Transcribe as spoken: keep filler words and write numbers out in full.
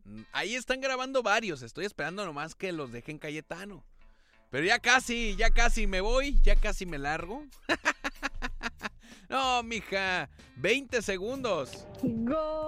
Ahí están grabando varios. Estoy esperando nomás que los dejen Cayetano. Pero ya casi, ya casi me voy. Ya casi me largo. No, mija. veinte segundos. Go.